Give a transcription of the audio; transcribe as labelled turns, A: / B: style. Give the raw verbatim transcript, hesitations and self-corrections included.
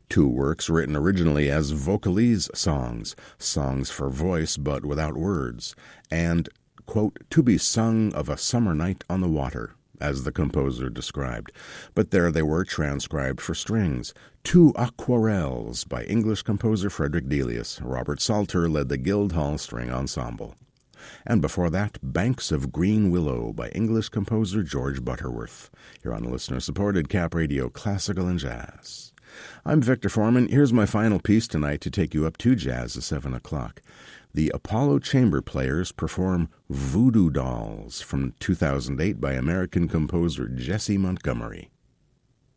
A: two works written originally as vocalese songs, songs for voice but without words, and, quote, to be sung of a summer night on the water, as the composer described. But there they were transcribed for strings. Two Aquarelles by English composer Frederick Delius. Robert Salter led the Guildhall String Ensemble. And before that, Banks of Green Willow by English composer George Butterworth. You're on listener-supported Cap Radio Classical and Jazz. I'm Victor Foreman. Here's my final piece tonight to take you up to jazz at seven o'clock. The Apollo Chamber Players perform Voodoo Dolls from two thousand eight by American composer Jesse Montgomery.